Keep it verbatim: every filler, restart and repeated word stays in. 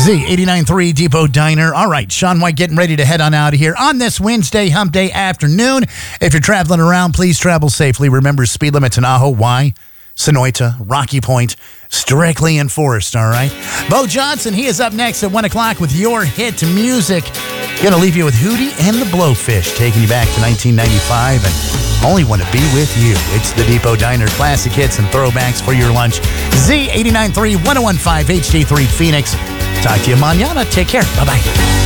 Z eighty-nine point three Depot Diner. All right, Sean White getting ready to head on out of here on this Wednesday hump day afternoon. If you're traveling around, please travel safely. Remember, speed limit to Tahoe, Y, Sonoita, Rocky Point, strictly enforced, all right? Bo Johnson, he is up next at one o'clock with your hit music. Gonna leave you with Hootie and the Blowfish, taking you back to nineteen ninety-five and Only Want to Be With You. It's the Depot Diner, classic hits and throwbacks for your lunch. Z eighty-nine point three, ten fifteen H D three Phoenix. Talk to you mañana. Take care. Bye-bye.